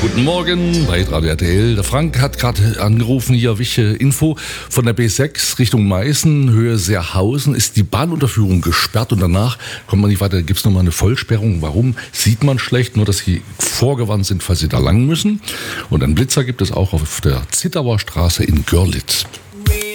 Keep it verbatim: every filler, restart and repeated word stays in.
Guten Morgen bei Radio R T L. Der Frank hat gerade angerufen, hier wichtige Info. Von der B sechs Richtung Meißen, Höhe Seerhausen, ist die Bahnunterführung gesperrt und danach kommt man nicht weiter. Da gibt es nochmal eine Vollsperrung. Warum? Sieht man schlecht, nur dass sie vorgewarnt sind, falls sie da lang müssen. Und einen Blitzer gibt es auch auf der Zittauer Straße in Görlitz.